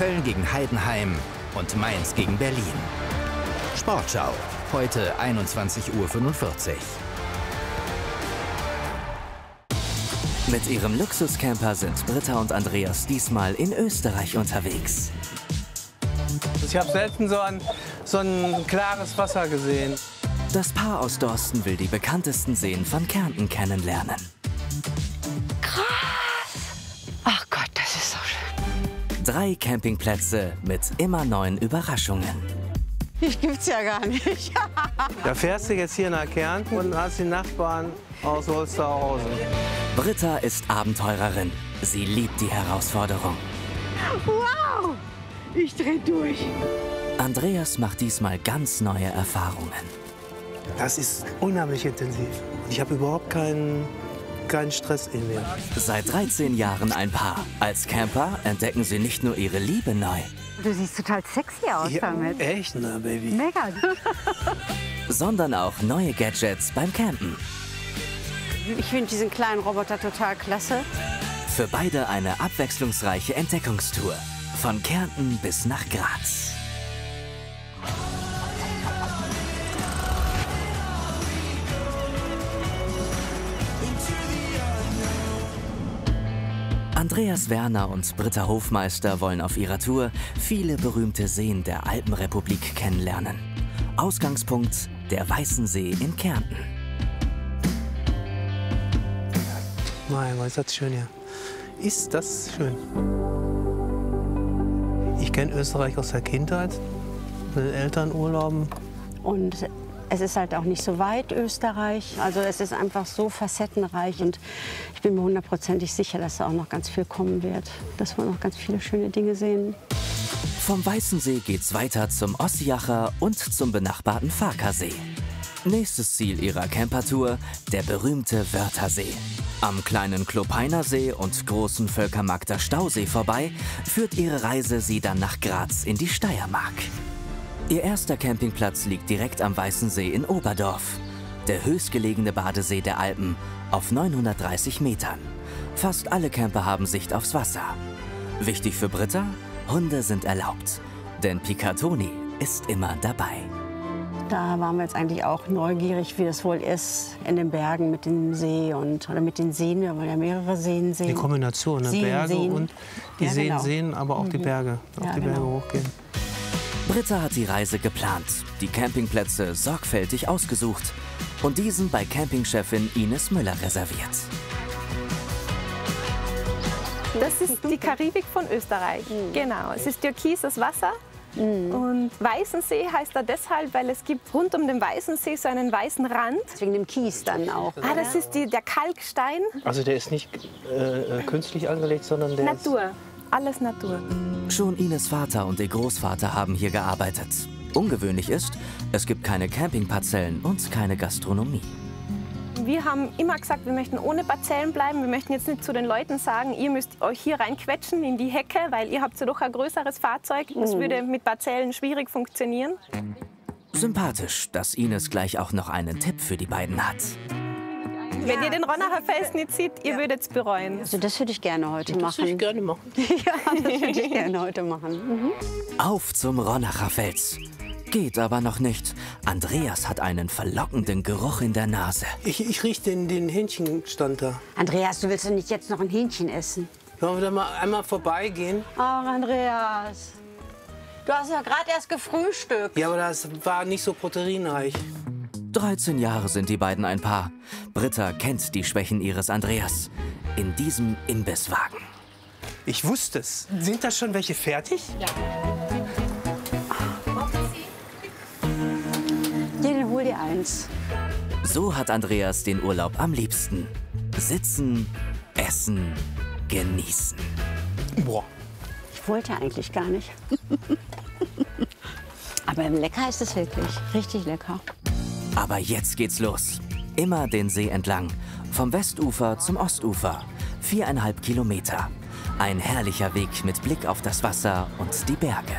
Köln gegen Heidenheim und Mainz gegen Berlin. Sportschau, heute 21:45 Uhr. Mit ihrem Luxuscamper sind Britta und Andreas diesmal in Österreich unterwegs. Ich habe selten so ein klares Wasser gesehen. Das Paar aus Dorsten will die bekanntesten Seen von Kärnten kennenlernen. Krass! Ach Gott, das ist so schön. 3 Campingplätze mit immer neuen Überraschungen. Das gibt's ja gar nicht. Da fährst du jetzt hier nach Kärnten und hast die Nachbarn aus Holsterhausen. Britta ist Abenteurerin. Sie liebt die Herausforderung. Wow! Ich dreh durch. Andreas macht diesmal ganz neue Erfahrungen. Das ist unheimlich intensiv. Ich habe überhaupt keinen Stress in mir. Seit 13 Jahren ein Paar. Als Camper entdecken sie nicht nur ihre Liebe neu, Du siehst total sexy aus damit. Echt, na, Baby. Mega. sondern auch neue Gadgets beim Campen. Ich finde diesen kleinen Roboter total klasse. Für beide eine abwechslungsreiche Entdeckungstour. Von Kärnten bis nach Graz. Andreas Werner und Britta Hofmeister wollen auf ihrer Tour viele berühmte Seen der Alpenrepublik kennenlernen. Ausgangspunkt der Weißensee in Kärnten. Mein Gott, ist das schön hier. Ist das schön. Ich kenne Österreich aus der Kindheit, mit den Elternurlauben. Und es ist halt auch nicht so weit, Österreich. Also es ist einfach so facettenreich. Und ich bin mir hundertprozentig sicher, dass da auch noch ganz viel kommen wird. Dass wir noch ganz viele schöne Dinge sehen. Vom Weißensee geht's weiter zum Ossiacher und zum benachbarten Farkasee. Nächstes Ziel ihrer Campertour, der berühmte Wörthersee. Am kleinen Klopeiner See und großen Völkermarkter Stausee vorbei, führt ihre Reise sie dann nach Graz in die Steiermark. Ihr erster Campingplatz liegt direkt am Weißensee in Oberdorf. Der höchstgelegene Badesee der Alpen auf 930 Metern. Fast alle Camper haben Sicht aufs Wasser. Wichtig für Britta? Hunde sind erlaubt. Denn Picatoni ist immer dabei. Da waren wir jetzt eigentlich auch neugierig, wie das wohl ist in den Bergen mit dem See oder mit den Seen. Wir wollen ja mehrere Seen sehen. Die Kombination, ne? Seen, Berge Seen. und die Ja, Seen genau. sehen, aber auch die Berge. Auf Ja, die Berge genau. hochgehen. Britta hat die Reise geplant, die Campingplätze sorgfältig ausgesucht und diesen bei Campingchefin Ines Müller reserviert. Das ist die Karibik von Österreich. Genau, es ist türkises Wasser. Und Weißensee heißt er deshalb, weil es gibt rund um den Weißensee so einen weißen Rand. Wegen dem Kies dann auch. Ah, das ist der Kalkstein. Also der ist nicht künstlich angelegt, sondern der Natur, alles Natur. Schon Ines Vater und ihr Großvater haben hier gearbeitet. Ungewöhnlich ist, es gibt keine Campingparzellen und keine Gastronomie. Wir haben immer gesagt, wir möchten ohne Parzellen bleiben. Wir möchten jetzt nicht zu den Leuten sagen, ihr müsst euch hier reinquetschen in die Hecke, weil ihr habt ja doch ein größeres Fahrzeug. Das würde mit Parzellen schwierig funktionieren. Sympathisch, dass Ines gleich auch noch einen Tipp für die beiden hat. Wenn ihr den Ronacher Fels nicht seht, ihr würdet es bereuen. Also das würde ich gerne heute machen. Das würde ich gerne machen. Ja, das würde ich gerne heute machen. Auf zum Ronacher Fels. Geht aber noch nicht. Andreas hat einen verlockenden Geruch in der Nase. Ich rieche den Hähnchenstand da. Andreas, du willst doch nicht jetzt noch ein Hähnchen essen? Wollen wir da mal einmal vorbeigehen? Ach, Andreas. Du hast ja gerade erst gefrühstückt. Ja, aber das war nicht so proteinreich. 13 Jahre sind die beiden ein Paar. Britta kennt die Schwächen ihres Andreas. In diesem Imbisswagen. Ich wusste es. Sind da schon welche fertig? Ja. Den hol dir eins. So hat Andreas den Urlaub am liebsten. Sitzen, essen, genießen. Boah. Ich wollte eigentlich gar nicht. Aber lecker ist es wirklich. Richtig lecker. Aber jetzt geht's los. Immer den See entlang. Vom Westufer zum Ostufer. 4,5 Kilometer. Ein herrlicher Weg mit Blick auf das Wasser und die Berge.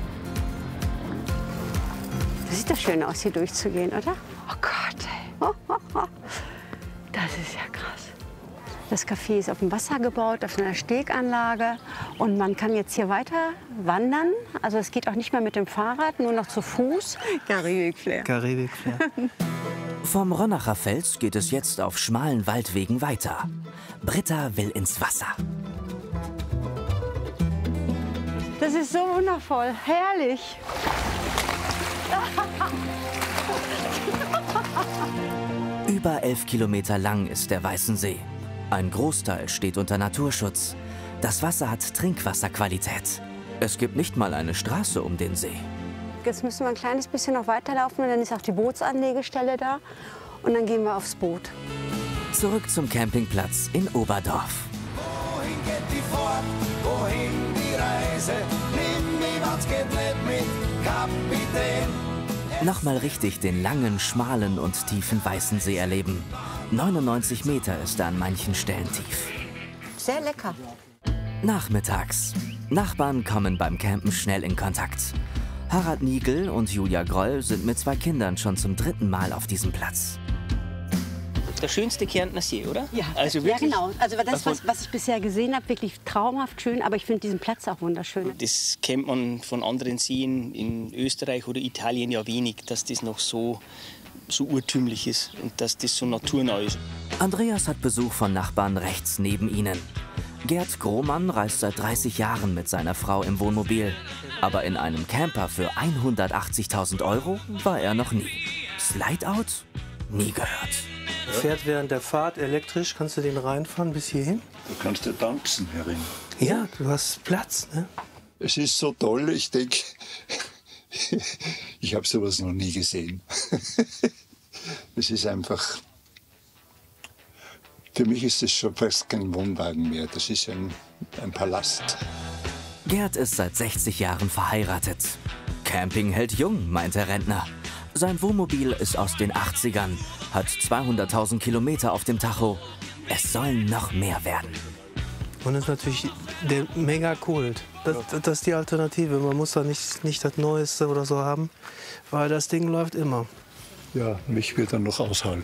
Das sieht doch schön aus, hier durchzugehen, oder? Oh Gott, ey. Das ist ja krass. Das Café ist auf dem Wasser gebaut, auf einer Steganlage. Und man kann jetzt hier weiter wandern. Also es geht auch nicht mehr mit dem Fahrrad, nur noch zu Fuß. Karibik-Flair. Karibik-Flair. Vom Ronacher Fels geht es jetzt auf schmalen Waldwegen weiter. Britta will ins Wasser. Das ist so wundervoll, herrlich. Über 11 Kilometer lang ist der Weißensee. Ein Großteil steht unter Naturschutz. Das Wasser hat Trinkwasserqualität. Es gibt nicht mal eine Straße um den See. Jetzt müssen wir ein kleines bisschen noch weiterlaufen und dann ist auch die Bootsanlegestelle da. Und dann gehen wir aufs Boot. Zurück zum Campingplatz in Oberdorf. Wohin geht die Fahrt? Wohin die Reise? Nimm mich, was geht nicht mit, Kapitän. Nochmal richtig den langen, schmalen und tiefen Weißensee erleben. 99 Meter ist er an manchen Stellen tief. Sehr lecker. Nachmittags. Nachbarn kommen beim Campen schnell in Kontakt. Harald Nigel und Julia Groll sind mit 2 Kindern schon zum 3. Mal auf diesem Platz. Der schönste Kärntner See, oder? Ja, also ja genau. Also das, was ich bisher gesehen habe, wirklich traumhaft schön. Aber ich finde diesen Platz auch wunderschön. Das kennt man von anderen Seen in Österreich oder Italien ja wenig, dass das noch so urtümlich ist und dass das so naturnah ist. Andreas hat Besuch von Nachbarn rechts neben ihnen. Gerd Grohmann reist seit 30 Jahren mit seiner Frau im Wohnmobil. Aber in einem Camper für 180.000 € war er noch nie. Slideout? Nie gehört. Fährt während der Fahrt elektrisch, kannst du den reinfahren bis hierhin? Du kannst ja tanzen, Herrin. Ja, du hast Platz, ne? Es ist so toll, ich denke, ich habe sowas noch nie gesehen. Es ist einfach, für mich ist es schon fast kein Wohnwagen mehr, das ist ein Palast. Gerd ist seit 60 Jahren verheiratet. Camping hält jung, meint der Rentner. Sein Wohnmobil ist aus den 80ern, hat 200.000 Kilometer auf dem Tacho. Es sollen noch mehr werden. Und das ist natürlich der Mega-Kult. Das ist die Alternative. Man muss da nicht das Neueste oder so haben, weil das Ding läuft immer. Ja, mich wird er noch aushalten.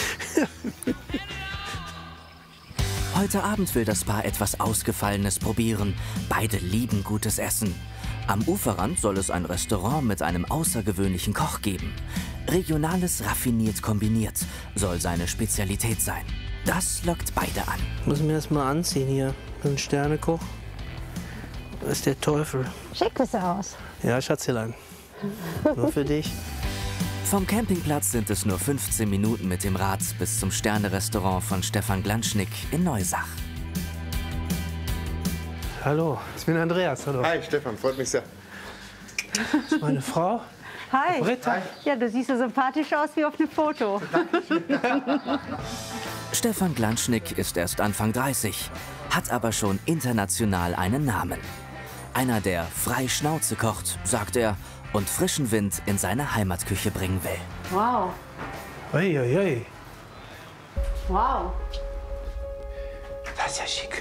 Heute Abend will das Paar etwas Ausgefallenes probieren. Beide lieben gutes Essen. Am Uferrand soll es ein Restaurant mit einem außergewöhnlichen Koch geben. Regionales raffiniert kombiniert soll seine Spezialität sein. Das lockt beide an. Muss mir erst mal anziehen hier. Ein Sternekoch. Das ist der Teufel. Schick bist du aus. Ja, Schatzelein. Nur für dich. Vom Campingplatz sind es nur 15 Minuten mit dem Rad bis zum Sterne-Restaurant von Stefan Glanschnick in Neusach. Hallo, ich bin Andreas. Hallo. Hi, Stefan, freut mich sehr. Das ist meine Frau. Hi. Britta. Ja, du siehst so sympathisch aus wie auf einem Foto. Stefan Glanschnick ist erst Anfang 30, hat aber schon international einen Namen. Einer, der frei Schnauze kocht, sagt er, und frischen Wind in seine Heimatküche bringen will. Wow. Ui, ui, ui. Wow. Das ist ja schick.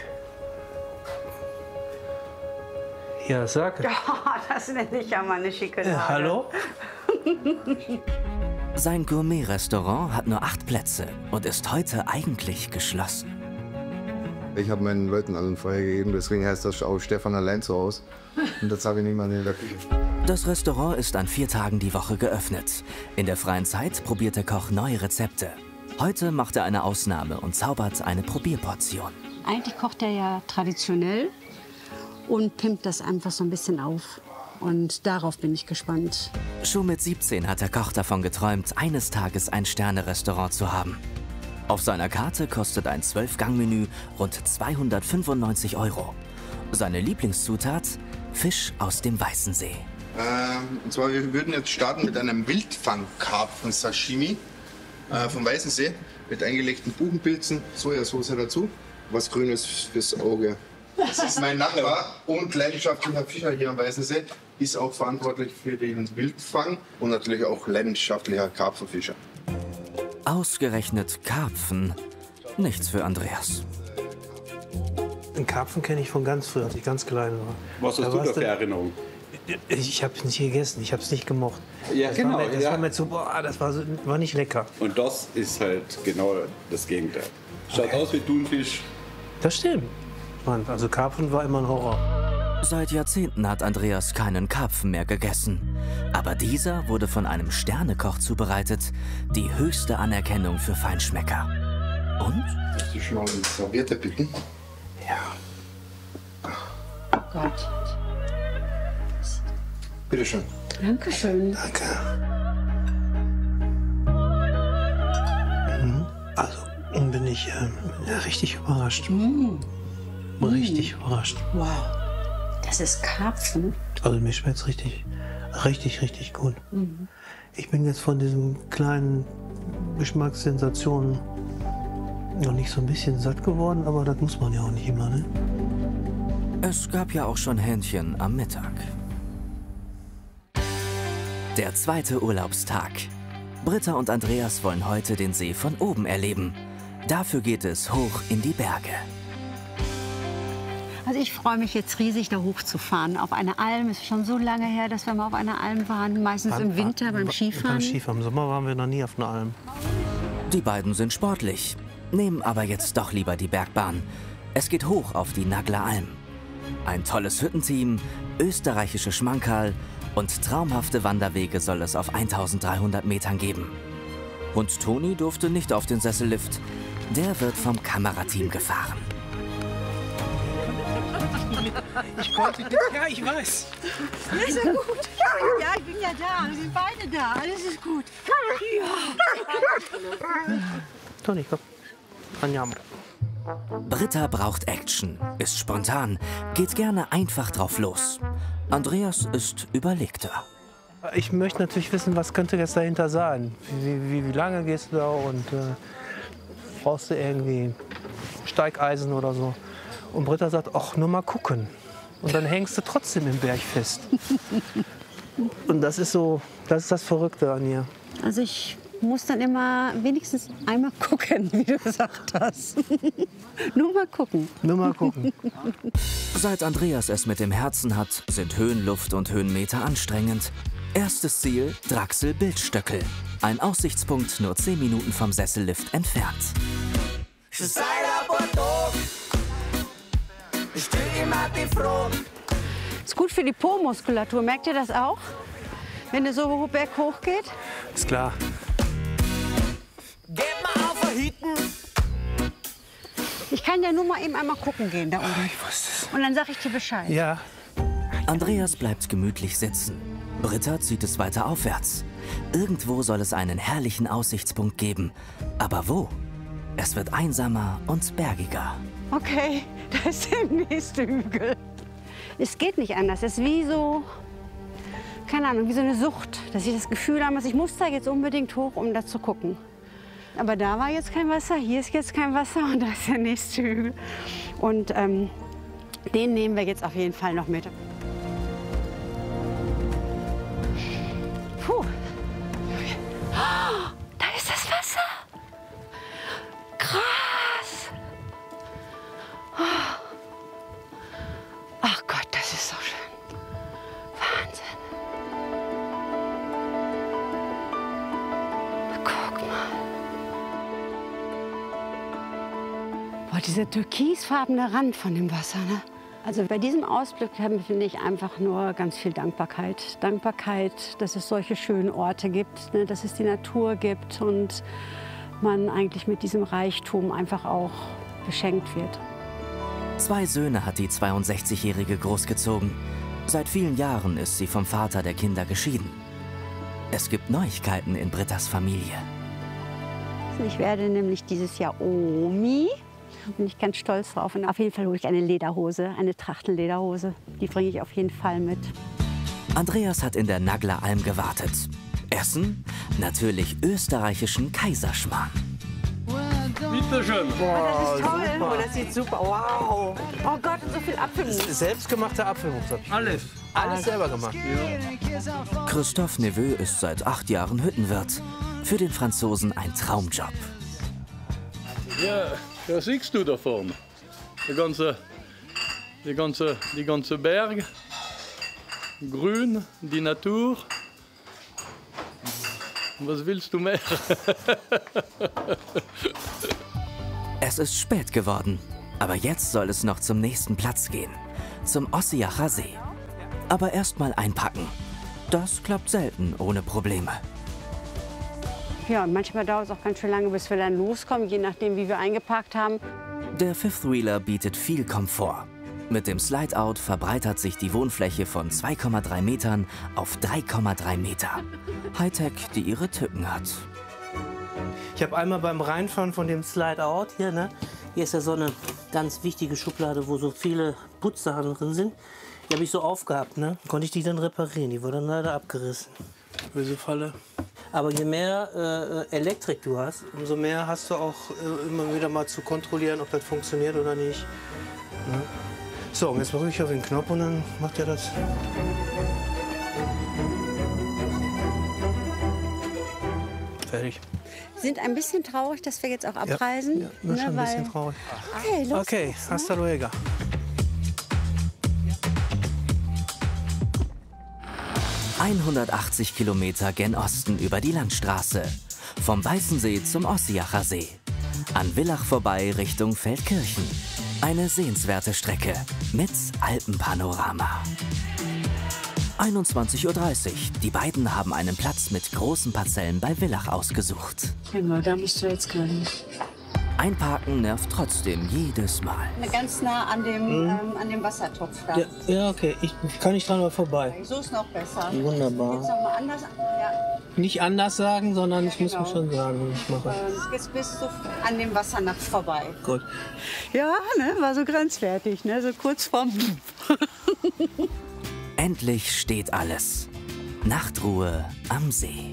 Ja, sag. Das nenne ich ja mal eine schicke Lage. Hallo? Sein Gourmet-Restaurant hat nur 8 Plätze und ist heute eigentlich geschlossen. Ich habe meinen Leuten allen Feuer gegeben, deswegen heißt das auch Stefan allein zu Hause. Und das habe ich niemand in der Küche. Das Restaurant ist an 4 Tagen die Woche geöffnet. In der freien Zeit probiert der Koch neue Rezepte. Heute macht er eine Ausnahme und zaubert eine Probierportion. Eigentlich kocht er ja traditionell und pimpt das einfach so ein bisschen auf. Und darauf bin ich gespannt. Schon mit 17 hat der Koch davon geträumt, eines Tages ein Sterne-Restaurant zu haben. Auf seiner Karte kostet ein 12-Gang-Menü rund 295 €. Seine Lieblingszutat? Fisch aus dem Weißensee. Und zwar, wir würden jetzt starten mit einem Wildfangkarpfen-Sashimi vom Weißensee mit eingelegten Buchenpilzen, Sojasauce dazu, was Grünes fürs Auge. Das ist mein Nachbar und leidenschaftlicher Fischer hier am Weißensee, ist auch verantwortlich für den Wildfang und natürlich auch leidenschaftlicher Karpfenfischer. Ausgerechnet Karpfen. Nichts für Andreas. Den Karpfen kenne ich von ganz früher, als ich ganz klein war. Was hast du da für Erinnerung? Ich habe es nicht gegessen, ich habe es nicht gemocht. Ja, genau. Das war mir zu, boah, das war nicht lecker. Und das ist halt genau das Gegenteil. Schaut aus wie Thunfisch. Das stimmt. Mann, also Karpfen war immer ein Horror. Seit Jahrzehnten hat Andreas keinen Karpfen mehr gegessen. Aber dieser wurde von einem Sternekoch zubereitet. Die höchste Anerkennung für Feinschmecker. Und? Darfst du schon mal eine Serviette bitten? Oh Gott. Bitte schön. Dankeschön. Danke. Also, bin ich richtig überrascht. Richtig überrascht. Wow. Das ist Karpfen. Also mir schmeckt es richtig gut. Ich bin jetzt von diesen kleinen Geschmackssensationen noch nicht so ein bisschen satt geworden, aber das muss man ja auch nicht immer, ne? Es gab ja auch schon Hähnchen am Mittag. Der zweite Urlaubstag. Britta und Andreas wollen heute den See von oben erleben. Dafür geht es hoch in die Berge. Also ich freue mich jetzt riesig, da hochzufahren. Auf eine Alm. Es ist schon so lange her, dass wir mal auf einer Alm waren. Meistens im Winter beim Skifahren. Beim Skifahren. Im Sommer waren wir noch nie auf einer Alm. Die beiden sind sportlich, nehmen aber jetzt doch lieber die Bergbahn. Es geht hoch auf die Nagler Alm. Ein tolles Hüttenteam, österreichische Schmankerl und traumhafte Wanderwege soll es auf 1300 Metern geben. Und Toni durfte nicht auf den Sessellift. Der wird vom Kamerateam gefahren. Ich konnte nicht. Ja, ich weiß. Ja, ist ja gut. Ja, ich bin ja da. Wir sind beide da. Alles ist gut. Toni, komm. Andiamo. Britta braucht Action, ist spontan, geht gerne einfach drauf los. Andreas ist überlegter. Ich möchte natürlich wissen, was könnte jetzt dahinter sein? Wie lange gehst du da und brauchst du irgendwie Steigeisen oder so? Und Britta sagt, ach, nur mal gucken. Und dann hängst du trotzdem im Berg fest. Und das ist so, das ist das Verrückte an ihr. Also ich muss dann immer wenigstens einmal gucken, wie du gesagt hast. Nur mal gucken. Nur mal gucken. Seit Andreas es mit dem Herzen hat, sind Höhenluft und Höhenmeter anstrengend. Erstes Ziel, Draxel-Bildstöckel. Ein Aussichtspunkt nur 10 Minuten vom Sessellift entfernt. Ist gut für die Po-Muskulatur. Merkt ihr das auch? Wenn ihr so berghoch geht? Ist klar. Ich kann ja nur mal eben einmal gucken gehen da oben. Und dann sag ich dir Bescheid. Ja. Andreas bleibt gemütlich sitzen. Britta zieht es weiter aufwärts. Irgendwo soll es einen herrlichen Aussichtspunkt geben. Aber wo? Es wird einsamer und bergiger. Okay, da ist der nächste Hügel. Es geht nicht anders. Es ist wie so, keine Ahnung, wie so eine Sucht. Dass ich das Gefühl habe, ich muss da jetzt unbedingt hoch, um da zu gucken. Aber da war jetzt kein Wasser, hier ist jetzt kein Wasser und da ist der nächste Hügel. Und den nehmen wir jetzt auf jeden Fall noch mit. Puh. Oh, da ist das Wasser. Krass. Oh. Ach Gott, das ist so schön. Wahnsinn. Guck mal. Boah, dieser türkisfarbene Rand von dem Wasser, ne? Also bei diesem Ausblick finde ich einfach nur ganz viel Dankbarkeit. Dankbarkeit, dass es solche schönen Orte gibt, ne? Dass es die Natur gibt und man eigentlich mit diesem Reichtum einfach auch beschenkt wird. 2 Söhne hat die 62-Jährige großgezogen. Seit vielen Jahren ist sie vom Vater der Kinder geschieden. Es gibt Neuigkeiten in Brittas Familie. Ich werde nämlich dieses Jahr Omi. Bin ich ganz stolz drauf. Und auf jeden Fall hole ich eine Lederhose, eine Trachtenlederhose. Die bringe ich auf jeden Fall mit. Andreas hat in der Nagler Alm gewartet. Essen? Natürlich österreichischen Kaiserschmarrn. Bitte schön. Das ist toll. Oh, das sieht super. Wow. Oh Gott, und so viel Apfelmus. Selbstgemachter Apfelmus. Alles. Alles selber gemacht. Christophe Neveu ist seit 8 Jahren Hüttenwirt. Für den Franzosen ein Traumjob. Ja, was siehst du da vorne? Die ganze Berg, grün, die Natur. Was willst du mehr? Es ist spät geworden, aber jetzt soll es noch zum nächsten Platz gehen, zum Ossiacher See. Aber erst mal einpacken. Das klappt selten ohne Probleme. Ja, und manchmal dauert es auch ganz schön lange, bis wir dann loskommen, je nachdem, wie wir eingepackt haben. Der Fifth Wheeler bietet viel Komfort. Mit dem Slide-Out verbreitert sich die Wohnfläche von 2,3 Metern auf 3,3 Meter. Hightech, die ihre Tücken hat. Ich habe einmal beim Reinfahren von dem Slide-Out hier, ne? Hier ist ja so eine ganz wichtige Schublade, wo so viele Putzsachen drin sind. Die habe ich so aufgehabt, ne? Konnte ich die dann reparieren. Die wurde dann leider abgerissen. Böse Falle. Aber je mehr Elektrik du hast, umso mehr hast du auch immer wieder mal zu kontrollieren, ob das funktioniert oder nicht. Ne? So, und jetzt drücke ich auf den Knopf und dann macht er das. Fertig. Sind ein bisschen traurig, dass wir jetzt auch abreisen. Ja, ja, schon ein bisschen traurig. Okay, los Okay, geht's, hasta luego. ...180 Kilometer gen Osten über die Landstraße. Vom Weißensee zum Ossiacher See. An Villach vorbei Richtung Feldkirchen. Eine sehenswerte Strecke mit Alpenpanorama. 21:30 Uhr. Die beiden haben einen Platz mit großen Parzellen bei Villach ausgesucht. Genau, da musst du jetzt können. Einparken nervt trotzdem jedes Mal. Ganz nah an dem Wassertopf da. Ja, okay. Ich kann nicht dran mal vorbei. So ist noch besser. Wunderbar. Jetzt noch mal anders. Ja. Nicht anders sagen, sondern ich muss mir schon sagen, was ich mache. Jetzt bist du an dem Wassernapf vorbei. Gut. Ja, ne, war so grenzwertig, ne, so kurz vorm. Endlich steht alles. Nachtruhe am See.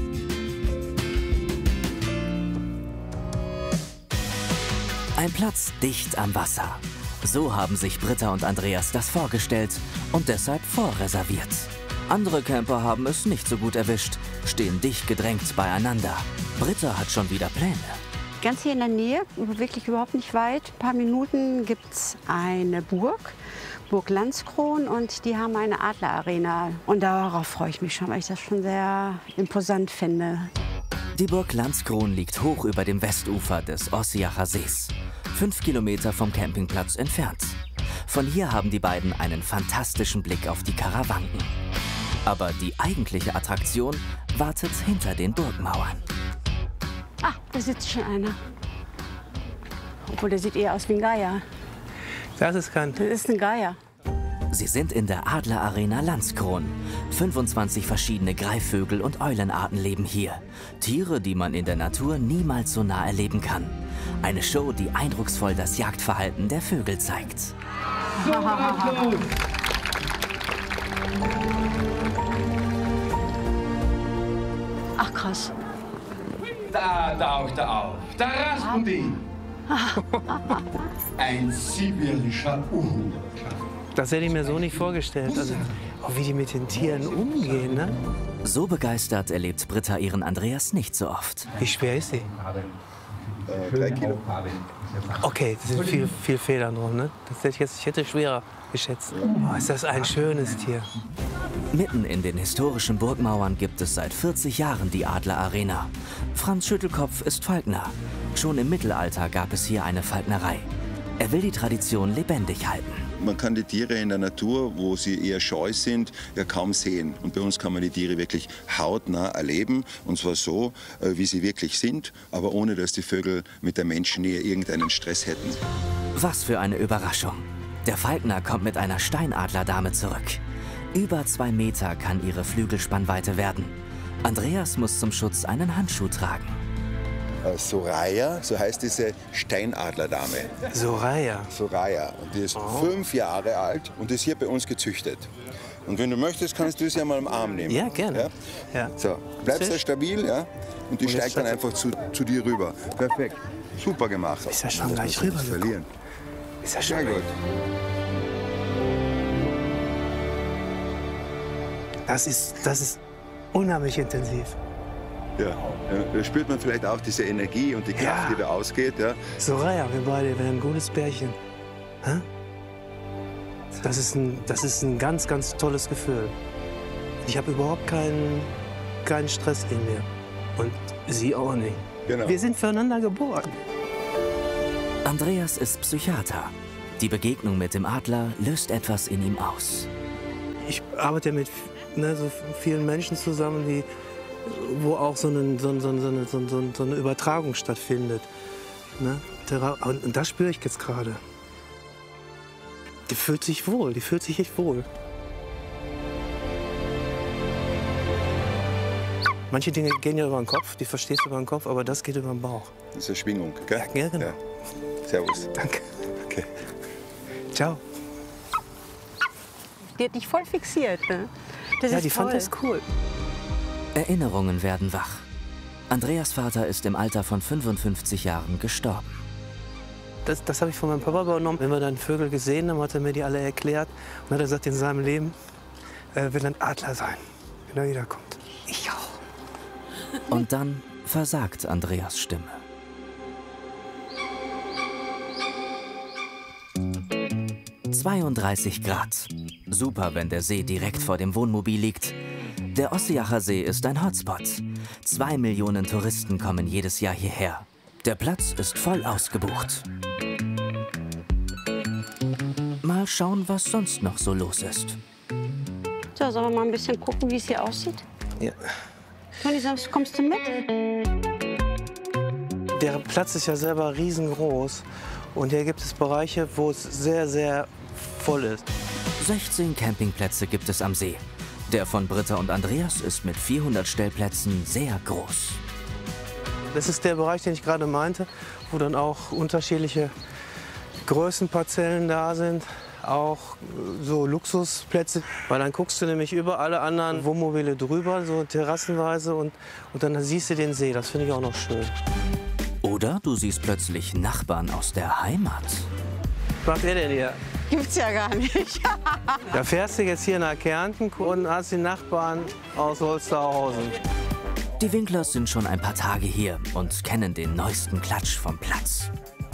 Ein Platz dicht am Wasser. So haben sich Britta und Andreas das vorgestellt und deshalb vorreserviert. Andere Camper haben es nicht so gut erwischt, stehen dicht gedrängt beieinander. Britta hat schon wieder Pläne. Ganz hier in der Nähe, wirklich überhaupt nicht weit, ein paar Minuten, gibt es eine Burg Landskron, und die haben eine Adlerarena. Und darauf freue ich mich schon, weil ich das schon sehr imposant finde. Die Burg Landskron liegt hoch über dem Westufer des Ossiacher Sees, 5 Kilometer vom Campingplatz entfernt. Von hier haben die beiden einen fantastischen Blick auf die Karawanken. Aber die eigentliche Attraktion wartet hinter den Burgmauern. Ah, da sitzt schon einer. Obwohl, der sieht eher aus wie ein Geier. Das ist kein... Das ist ein Geier. Sie sind in der Adlerarena Landskron. 25 verschiedene Greifvögel und Eulenarten leben hier. Tiere, die man in der Natur niemals so nah erleben kann. Eine Show, die eindrucksvoll das Jagdverhalten der Vögel zeigt. Ach, krass. Da taucht er auf. Der Rasputin. Ein sibirischer Uhu. Das hätte ich mir so nicht vorgestellt. Also, wie die mit den Tieren umgehen, ne? So begeistert erlebt Britta ihren Andreas nicht so oft. Wie schwer ist sie? 3 Kilo. Okay, das sind viel Federn drum, ne? Ich hätte schwerer geschätzt. Oh, ist das ein schönes Tier. Mitten in den historischen Burgmauern gibt es seit 40 Jahren die Adlerarena. Franz Schüttelkopf ist Falkner. Schon im Mittelalter gab es hier eine Falknerei. Er will die Tradition lebendig halten. Man kann die Tiere in der Natur, wo sie eher scheu sind, ja kaum sehen. Und bei uns kann man die Tiere wirklich hautnah erleben. Und zwar so, wie sie wirklich sind, aber ohne, dass die Vögel mit der Menschennähe irgendeinen Stress hätten. Was für eine Überraschung. Der Falkner kommt mit einer Steinadlerdame zurück. Über 2 Meter kann ihre Flügelspannweite werden. Andreas muss zum Schutz einen Handschuh tragen. Soraya, so heißt diese Steinadlerdame. Soraya? Soraya. Und die ist 5 Jahre alt und ist hier bei uns gezüchtet. Und wenn du möchtest, kannst du sie ja mal am Arm nehmen. Ja, gerne. Ja? Ja. So, bleibst du stabil, ja? Und die steigt dann einfach zu dir rüber. Perfekt. Super gemacht. Ist ja schon gleich rüber verlieren. Ist ja schon sehr gut. Das ist unheimlich intensiv. Ja, da spürt man vielleicht auch diese Energie und die Kraft, die da ausgeht. Ja. Soraya, wir beide wären ein gutes Pärchen. Hä? Das ist ein ganz, ganz tolles Gefühl. Ich habe überhaupt keinen Stress in mir. Und sie auch nicht. Genau. Wir sind füreinander geboren. Andreas ist Psychiater. Die Begegnung mit dem Adler löst etwas in ihm aus. Ich arbeite mit so vielen Menschen zusammen, wo auch so eine Übertragung stattfindet. Ne? Und das spüre ich jetzt gerade. Die fühlt sich wohl, die fühlt sich echt wohl. Manche Dinge gehen ja über den Kopf, die verstehst du über den Kopf, aber das geht über den Bauch. Das ist eine Schwingung, gell? Ja, genau. Ja. Servus. Danke. Okay. Ciao. Die hat dich voll fixiert, ne? Das Ja, ist die fand toll. das cool. Erinnerungen werden wach. Andreas Vater ist im Alter von 55 Jahren gestorben. Das habe ich von meinem Papa übernommen. Wenn wir dann Vögel gesehen haben, hat er mir die alle erklärt. Und hat er gesagt, in seinem Leben will ein Adler sein, wenn er wiederkommt. Ich auch. Und dann versagt Andreas Stimme. –32 Grad. Super, wenn der See direkt vor dem Wohnmobil liegt. Der Ossiacher See ist ein Hotspot. 2 Millionen Touristen kommen jedes Jahr hierher. Der Platz ist voll ausgebucht. Mal schauen, was sonst noch so los ist. So, sollen wir mal ein bisschen gucken, wie es hier aussieht? Ja. Toni, kommst du mit? Der Platz ist ja selber riesengroß. Und hier gibt es Bereiche, wo es sehr, sehr voll ist. 16 Campingplätze gibt es am See. Der von Britta und Andreas ist mit 400 Stellplätzen sehr groß. Das ist der Bereich, den ich gerade meinte, wo dann auch unterschiedliche Größenparzellen da sind. Auch so Luxusplätze, weil dann guckst du nämlich über alle anderen Wohnmobile drüber, so terrassenweise, und dann siehst du den See. Das finde ich auch noch schön. Oder du siehst plötzlich Nachbarn aus der Heimat. Was macht er denn hier? Gibt's ja gar nicht. Da fährst du jetzt hier nach Kärnten und hast die Nachbarn aus Holsterhausen. Die Winklers sind schon ein paar Tage hier und kennen den neuesten Klatsch vom Platz.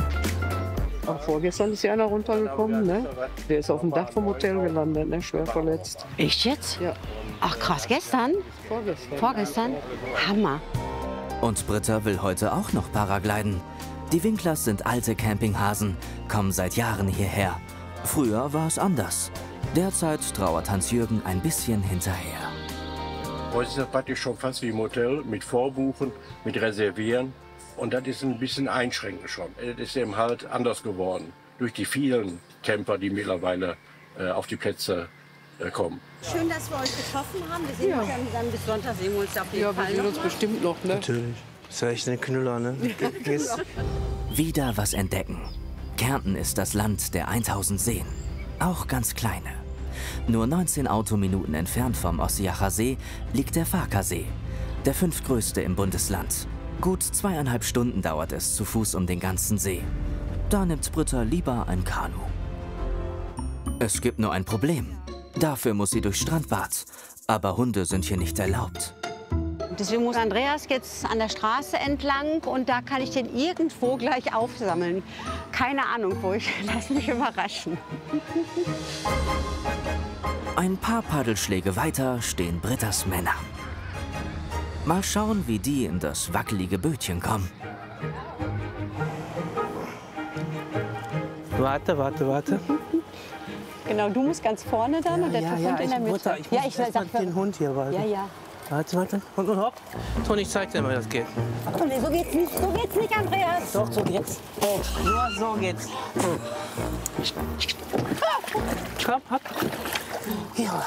Auch vorgestern ist ja einer runtergekommen, ne? Der ist auf dem Dach vom Hotel gelandet, ne? Schwer verletzt. Echt jetzt? Ja. Ach krass, gestern? Vorgestern. Vorgestern? Hammer. Und Britta will heute auch noch Paragliden. Die Winklers sind alte Campinghasen, kommen seit Jahren hierher. Früher war es anders. Derzeit trauert Hans-Jürgen ein bisschen hinterher. Heute ist das praktisch schon fast wie im Hotel, mit Vorbuchen, mit Reservieren. Und das ist ein bisschen einschränkend schon. Es ist eben halt anders geworden. Durch die vielen Camper, die mittlerweile auf die Plätze kommen. Schön, dass wir euch getroffen haben. Wir sehen uns dann bis Sonntag, sehen wir uns auf jeden Ja, wir Fall sehen uns noch mal. bestimmt noch, ne? Natürlich. Das ist ja echt ein Knüller, ne? Wieder was entdecken. Kärnten ist das Land der 1000 Seen. Auch ganz kleine. Nur 19 Autominuten entfernt vom Ossiacher See liegt der Farkasee, der 5. größte im Bundesland. Gut 2,5 Stunden dauert es zu Fuß um den ganzen See. Da nimmt Britta lieber ein Kanu. Es gibt nur ein Problem. Dafür muss sie durchs Strandbad. Aber Hunde sind hier nicht erlaubt. Deswegen muss Andreas jetzt an der Straße entlang und da kann ich den irgendwo gleich aufsammeln. Keine Ahnung wo, ich lasse mich überraschen. Ein paar Paddelschläge weiter stehen Brittas Männer. Mal schauen, wie die in das wackelige Bötchen kommen. Warte, warte, warte. Genau, du musst ganz vorne dann und der Hund in der Mitte. Ich muss den Hund hier weiter. Ja, ja. Warte, warte. Und hopp. Toni, ich zeig dir mal, wie das geht. Toni, so geht's nicht, Andreas. Doch, so geht's. Oh, nur so geht's. Komm, hopp. Ja.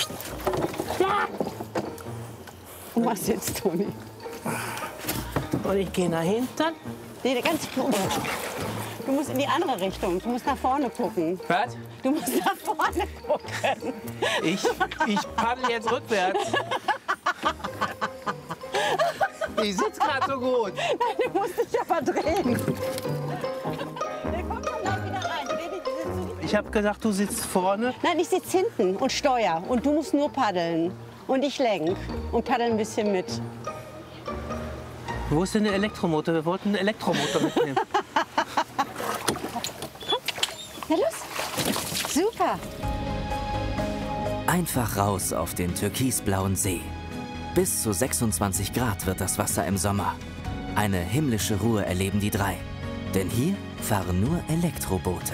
Und was jetzt, Toni? Und ich gehe nach hinten. Nee, ganz klar. Du musst in die andere Richtung. Du musst nach vorne gucken. Was? Du musst nach vorne gucken. Ich paddel jetzt rückwärts. Ich sitze gerade so gut. Nein, du musst dich aber drehen. Der kommt dann gleich wieder rein. Ich habe gedacht, du sitzt vorne. Nein, ich sitze hinten und steuer. Und du musst nur paddeln. Und ich lenk und paddel ein bisschen mit. Wo ist denn der Elektromotor? Wir wollten einen Elektromotor mitnehmen. Na los. Super. Einfach raus auf den türkisblauen See. Bis zu 26 Grad wird das Wasser im Sommer. Eine himmlische Ruhe erleben die drei. Denn hier fahren nur Elektroboote.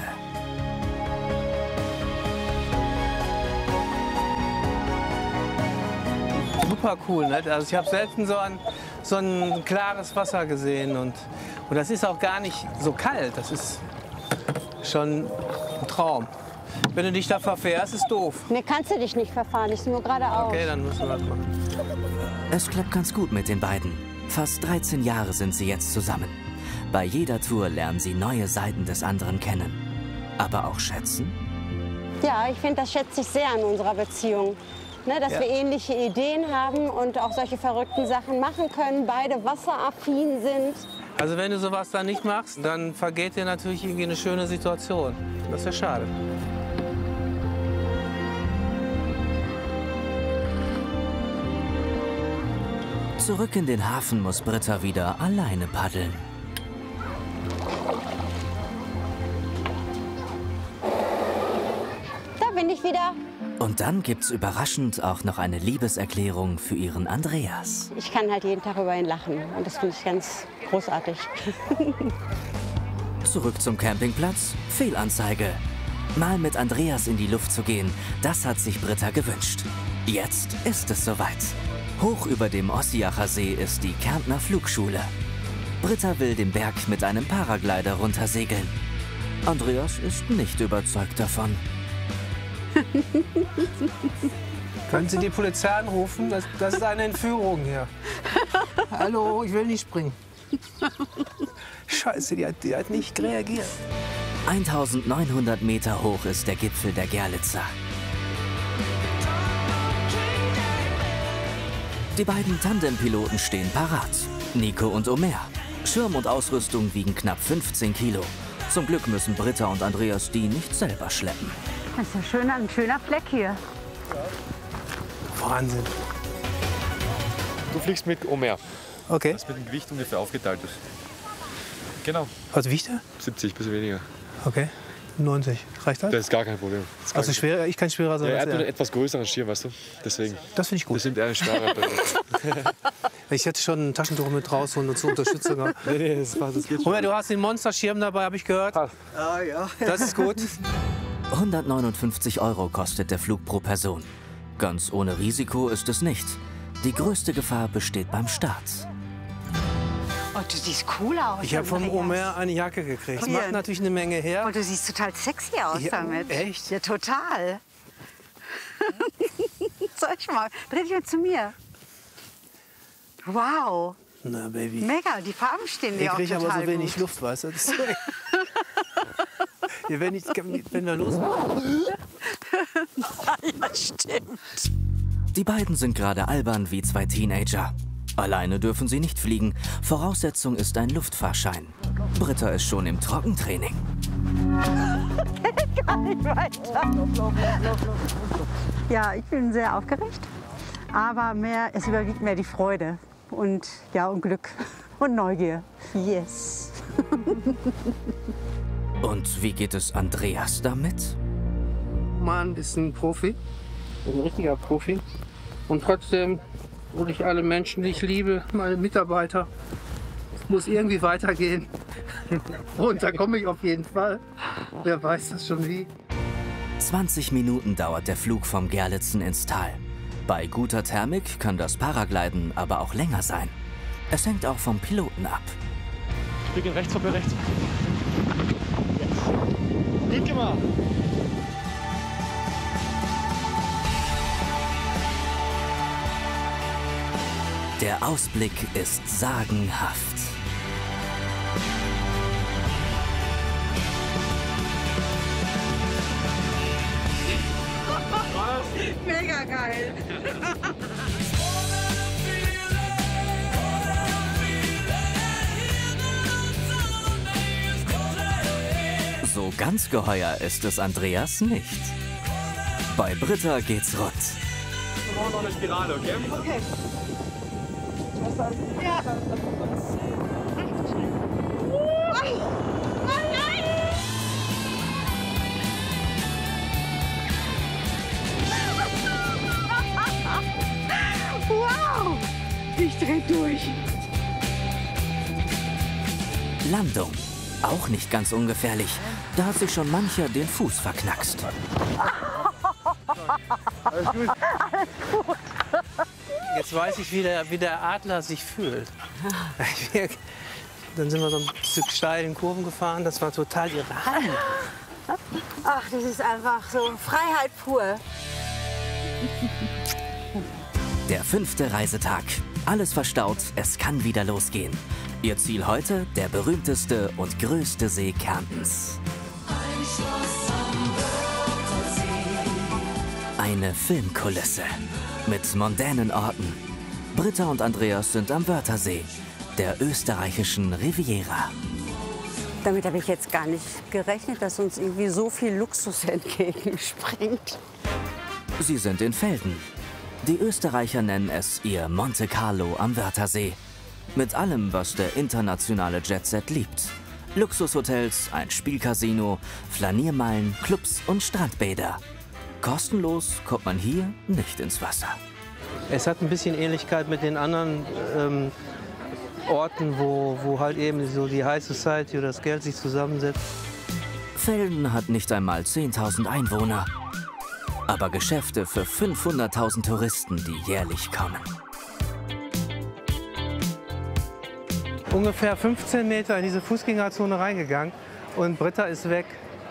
Super cool, ne? Also ich habe selten so ein klares Wasser gesehen und das ist auch gar nicht so kalt. Das ist schon ein Traum. Wenn du dich da verfährst, ist doof. Ne, kannst du dich nicht verfahren, ist nur geradeaus. Okay, dann müssen wir das machen. Es klappt ganz gut mit den beiden. Fast 13 Jahre sind sie jetzt zusammen. Bei jeder Tour lernen sie neue Seiten des anderen kennen. Aber auch schätzen? Ja, ich finde, das schätze ich sehr an unserer Beziehung. Ne, dass wir ähnliche Ideen haben und auch solche verrückten Sachen machen können, beide wasseraffin sind. Also wenn du sowas dann nicht machst, dann vergeht dir natürlich irgendwie eine schöne Situation. Das ist ja schade. Zurück in den Hafen muss Britta wieder alleine paddeln. Da bin ich wieder. Und dann gibt's überraschend auch noch eine Liebeserklärung für ihren Andreas. Ich kann halt jeden Tag über ihn lachen und das finde ich ganz großartig. Zurück zum Campingplatz. Fehlanzeige. Mal mit Andreas in die Luft zu gehen, das hat sich Britta gewünscht. Jetzt ist es soweit. Hoch über dem Ossiacher See ist die Kärntner Flugschule. Britta will den Berg mit einem Paraglider runtersegeln. Andreas ist nicht überzeugt davon. Können Sie die Polizei anrufen? Das ist eine Entführung hier. Hallo, ich will nicht springen. Scheiße, die hat nicht reagiert. 1900 Meter hoch ist der Gipfel der Gerlitzer. Die beiden Tandempiloten stehen parat. Nico und Omer. Schirm und Ausrüstung wiegen knapp 15 Kilo. Zum Glück müssen Britta und Andreas die nicht selber schleppen. Das ist ja ein schöner Fleck hier. Wahnsinn. Du fliegst mit Omer. Okay. Das mit dem Gewicht ungefähr aufgeteilt ist. Genau. Was wiegt er? 70, bisschen weniger. Okay. 90. Reicht das? Das ist gar kein Problem. Also schwerer, ich kann schwerer sein. Ja, er hat als nur einen etwas größeren Schirm, weißt du? Deswegen. Das finde ich gut. Das sind eher schwerer. Ich hätte schon ein Taschentuch mit rausholen und zur Unterstützung. Nee, das geht schon. Omer, du hast den Monsterschirm dabei, habe ich gehört. Ah ja. Das ist gut. 159 € kostet der Flug pro Person. Ganz ohne Risiko ist es nicht. Die größte Gefahr besteht beim Start. Oh, du siehst cool aus. Ich habe vom Omer eine Jacke gekriegt. Das macht natürlich eine Menge her. Oh, du siehst total sexy aus damit. Echt? Ja, total. Zeig mal, dreh dich mal zu mir. Wow. Na, Baby. Mega, die Farben stehen dir auch total Ich kriege aber so wenig gut. Luft, weißt du? Hier, wenn wir losmachen. Ja, stimmt. Die beiden sind gerade albern wie zwei Teenager. Alleine dürfen sie nicht fliegen. Voraussetzung ist ein Luftfahrschein. Britta ist schon im Trockentraining. Geht gar nicht weiter. Ja, ich bin sehr aufgeregt. Aber es überwiegt mehr die Freude und, ja, und Glück und Neugier. Yes. Und wie geht es Andreas damit? Mann ist ein Profi, ein richtiger Profi. Und trotzdem will ich alle Menschen, die ich liebe, meine Mitarbeiter, es muss irgendwie weitergehen. Und da komme ich auf jeden Fall. Wer weiß das schon wie. 20 Minuten dauert der Flug vom Gerlitzen ins Tal. Bei guter Thermik kann das Paragliden aber auch länger sein. Es hängt auch vom Piloten ab. Wir gehen rechts, vorbei rechts. Yes. Gut gemacht. Der Ausblick ist sagenhaft. Mega geil. So ganz geheuer ist es Andreas nicht. Bei Britta geht's rund. Wir brauchen noch eine Spirale, okay? Okay. Ja. Wow! Ich dreh durch. Landung. Auch nicht ganz ungefährlich. Da hat sich schon mancher den Fuß verknackst. Alles gut. Alles gut. Jetzt weiß ich, wie der Adler sich fühlt. Dann sind wir so ein Stück steil in Kurven gefahren. Das war total irre. Ach, das ist einfach so Freiheit pur. Der 5. Reisetag. Alles verstaut, es kann wieder losgehen. Ihr Ziel heute, der berühmteste und größte See Kärntens. Eine Filmkulisse mit mondänen Orten. Britta und Andreas sind am Wörthersee, der österreichischen Riviera. Damit habe ich jetzt gar nicht gerechnet, dass uns irgendwie so viel Luxus entgegenspringt. Sie sind in Velden. Die Österreicher nennen es ihr Monte Carlo am Wörthersee. Mit allem, was der internationale Jetset liebt. Luxushotels, ein Spielcasino, Flaniermeilen, Clubs und Strandbäder. Kostenlos kommt man hier nicht ins Wasser. Es hat ein bisschen Ähnlichkeit mit den anderen Orten, wo halt eben so die High Society oder das Geld sich zusammensetzt. Velden hat nicht einmal 10.000 Einwohner. Aber Geschäfte für 500.000 Touristen, die jährlich kommen. Ungefähr 15 Meter in diese Fußgängerzone reingegangen und Britta ist weg.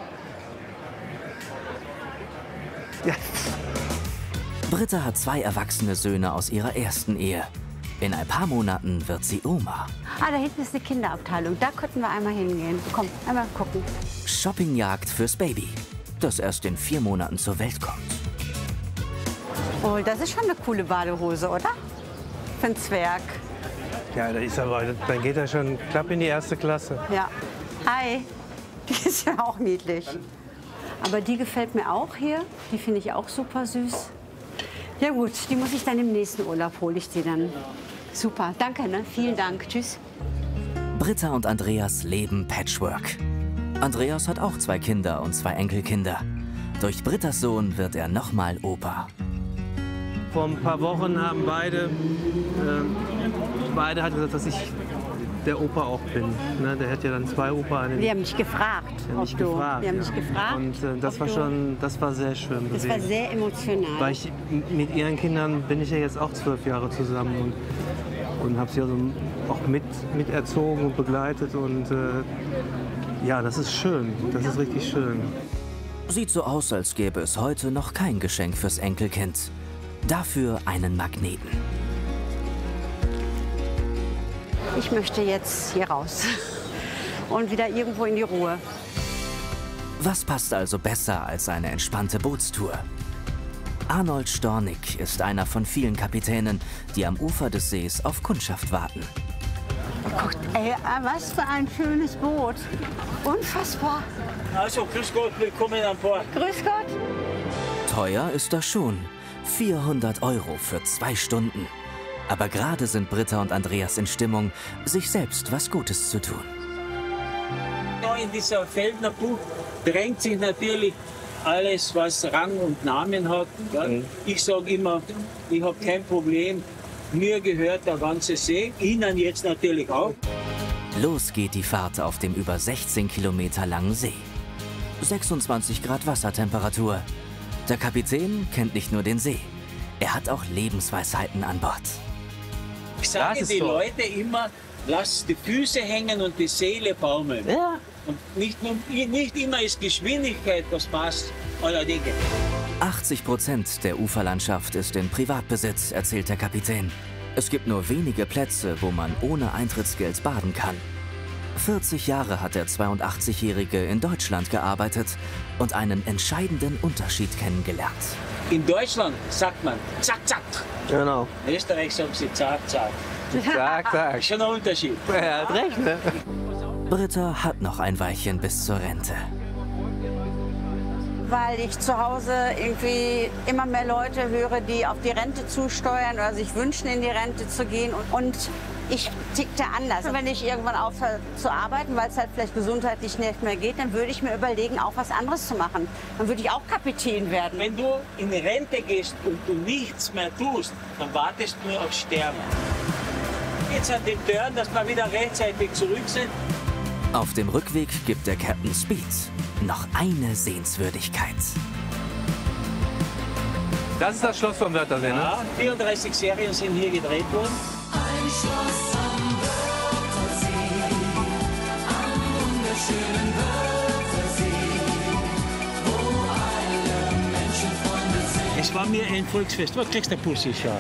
Ja. Britta hat 2 erwachsene Söhne aus ihrer ersten Ehe. In ein paar Monaten wird sie Oma. Ah, da hinten ist eine Kinderabteilung. Da könnten wir einmal hingehen. Komm, einmal gucken. Shoppingjagd fürs Baby, das erst in 4 Monaten zur Welt kommt. Oh, das ist schon eine coole Badehose, oder? Für einen Zwerg. Ja, das ist aber, dann geht er schon knapp in die 1. Klasse. Ja. Hi. Die ist ja auch niedlich. Aber die gefällt mir auch hier. Die finde ich auch super süß. Ja gut, die muss ich dann im nächsten Urlaub hole ich die dann. Super, danke, ne? Vielen Dank. Tschüss. Britta und Andreas leben Patchwork. Andreas hat auch 2 Kinder und 2 Enkelkinder. Durch Brittas Sohn wird er nochmal Opa. Vor ein paar Wochen haben beide hat gesagt, dass ich der Opa auch bin. Ne, der hat ja dann 2 Opa. Wir haben mich gefragt, ob du. Wir haben mich gefragt. Und das war sehr schön. Das war sehr emotional. Weil mit ihren Kindern bin ich ja jetzt auch 12 Jahre zusammen und habe sie also auch miterzogen und begleitet. Und ja, das ist schön. Das ist richtig schön. Sieht so aus, als gäbe es heute noch kein Geschenk fürs Enkelkind. Dafür einen Magneten. Ich möchte jetzt hier raus und wieder irgendwo in die Ruhe. Was passt also besser als eine entspannte Bootstour? Arnold Stornig ist einer von vielen Kapitänen, die am Ufer des Sees auf Kundschaft warten. Guckt, ey, was für ein schönes Boot. Unfassbar. Also, grüß Gott, willkommen an Bord. Grüß Gott. Teuer ist das schon. 400 € für 2 Stunden. Aber gerade sind Britta und Andreas in Stimmung, sich selbst was Gutes zu tun. Ja, in dieser Veldner Bucht drängt sich natürlich alles, was Rang und Namen hat. Ja. Ich sage immer, ich habe kein Problem. Mir gehört der ganze See, Ihnen jetzt natürlich auch. Los geht die Fahrt auf dem über 16 Kilometer langen See. 26 Grad Wassertemperatur. Der Kapitän kennt nicht nur den See, er hat auch Lebensweisheiten an Bord. Ich sage die Leute immer, lass die Füße hängen und die Seele baumeln. Ja. Und nicht immer ist Geschwindigkeit das Maß aller Dinge. 80% der Uferlandschaft ist in Privatbesitz, erzählt der Kapitän. Es gibt nur wenige Plätze, wo man ohne Eintrittsgeld baden kann. 40 Jahre hat der 82-Jährige in Deutschland gearbeitet und einen entscheidenden Unterschied kennengelernt. In Deutschland sagt man zack, zack. Genau. In Österreich sagen sie zack, zack. Zack, zack. Schon ein Unterschied. Er hat recht, ne? Britta hat noch ein Weilchen bis zur Rente. Weil ich zu Hause irgendwie immer mehr Leute höre, die auf die Rente zusteuern oder sich wünschen, in die Rente zu gehen. Und ich tickte anders. Wenn ich irgendwann aufhöre zu arbeiten, weil es halt vielleicht gesundheitlich nicht mehr geht, dann würde ich mir überlegen, auch was anderes zu machen. Dann würde ich auch Kapitän werden. Wenn du in die Rente gehst und du nichts mehr tust, dann wartest du nur auf Sterben. Jetzt an den Türen, dass wir wieder rechtzeitig zurück sind. Auf dem Rückweg gibt der Captain Speed noch eine Sehenswürdigkeit. Das ist das Schloss vom Wörthersee, ne? Ja, 34 Serien sind hier gedreht worden. Ein Schloss am Wörthersee, am wunderschönen Wörthersee, wo alle Menschen Freunde sind. Es war mir ein Volksfest. Was kriegst du, Pussy, schau?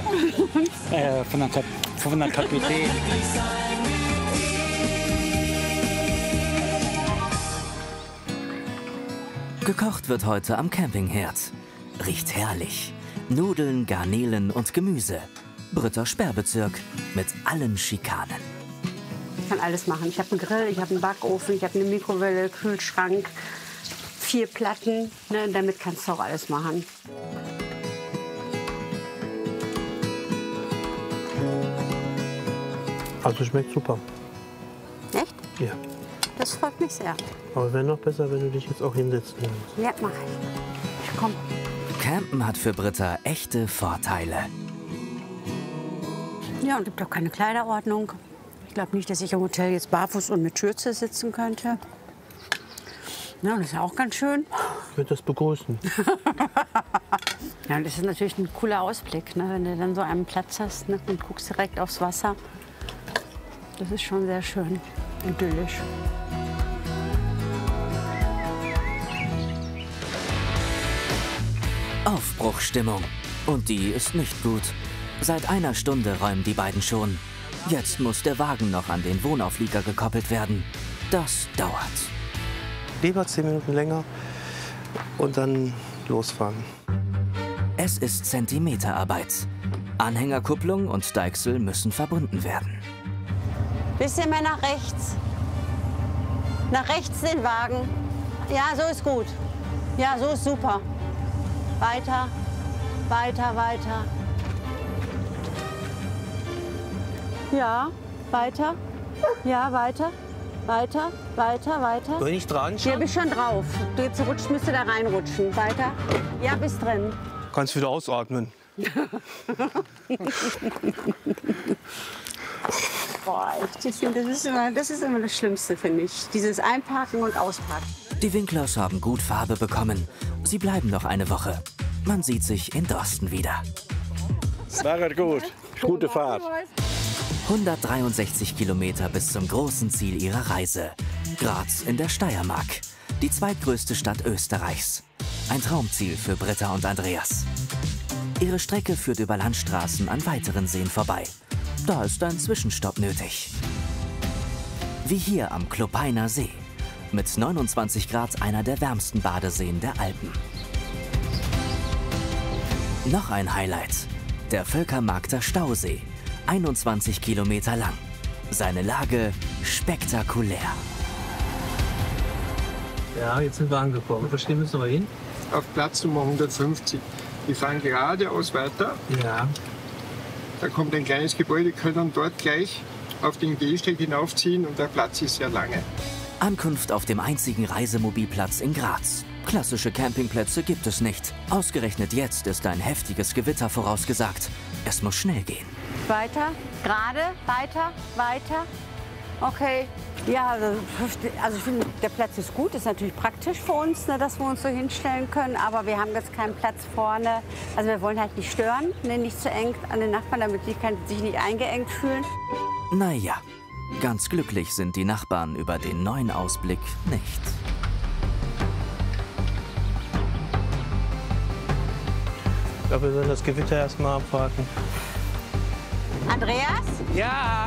Von der Kapitän. Gekocht wird heute am Campingherd. Riecht herrlich. Nudeln, Garnelen und Gemüse. Britter Sperrbezirk mit allen Schikanen. Ich kann alles machen. Ich habe einen Grill, ich habe einen Backofen, ich habe eine Mikrowelle, Kühlschrank, 4 Platten. Ne, damit kannst du auch alles machen. Also schmeckt super. Echt? Ja. Das freut mich sehr. Aber wäre noch besser, wenn du dich jetzt auch hinsetzen würdest. Ja, mach ich. Ich komm. Campen hat für Britta echte Vorteile. Ja, und gibt auch keine Kleiderordnung. Ich glaube nicht, dass ich im Hotel jetzt barfuß und mit Schürze sitzen könnte. Ja, das ist ja auch ganz schön. Ich würde das begrüßen. Ja, und das ist natürlich ein cooler Ausblick, ne? Wenn du dann so einen Platz hast, ne? Und guckst direkt aufs Wasser. Das ist schon sehr schön, idyllisch. Aufbruchstimmung. Und die ist nicht gut. Seit einer Stunde räumen die beiden schon. Jetzt muss der Wagen noch an den Wohnauflieger gekoppelt werden. Das dauert. Lieber 10 Minuten länger und dann losfahren. Es ist Zentimeterarbeit. Anhängerkupplung und Deichsel müssen verbunden werden. Bisschen mehr nach rechts. Nach rechts den Wagen. Ja, so ist gut. Ja, so ist super. Weiter, weiter, weiter. Ja, weiter. Ja, weiter. Weiter, weiter, weiter. Soll ich nicht dran schauen? Ja, bist schon drauf. Du jetzt rutscht, müsste da reinrutschen. Weiter. Ja, bist drin. Kannst wieder ausatmen. Boah, echt, das ist immer das Schlimmste, finde ich. Dieses Einparken und Ausparken. Die Winklers haben gut Farbe bekommen. Sie bleiben noch eine Woche. Man sieht sich in Dorsten wieder. Nachher gut. Gute Fahrt. 163 Kilometer bis zum großen Ziel ihrer Reise. Graz in der Steiermark. Die zweitgrößte Stadt Österreichs. Ein Traumziel für Britta und Andreas. Ihre Strecke führt über Landstraßen an weiteren Seen vorbei. Da ist ein Zwischenstopp nötig. Wie hier am Klopeiner See. Mit 29 Grad einer der wärmsten Badeseen der Alpen. Noch ein Highlight. Der Völkermarkter Stausee. 21 Kilometer lang. Seine Lage spektakulär. Ja, jetzt sind wir angekommen. Wo stehen müssen wir hin? Auf Platz Nummer 150. Wir fahren geradeaus weiter. Ja. Da kommt ein kleines Gebäude, können dort gleich auf den Gehsteig hinaufziehen und der Platz ist sehr lange. Ankunft auf dem einzigen Reisemobilplatz in Graz. Klassische Campingplätze gibt es nicht. Ausgerechnet jetzt ist ein heftiges Gewitter vorausgesagt. Es muss schnell gehen. Weiter, gerade, weiter, weiter. Okay. Ja, also ich finde, der Platz ist gut. Ist natürlich praktisch für uns, ne, dass wir uns so hinstellen können. Aber wir haben jetzt keinen Platz vorne. Also wir wollen halt nicht stören, ne, nicht zu eng an den Nachbarn, damit die sich nicht eingeengt fühlen. Naja, ganz glücklich sind die Nachbarn über den neuen Ausblick nicht. Ich glaube, wir sollen das Gewitter erst mal abwarten. Andreas? Ja!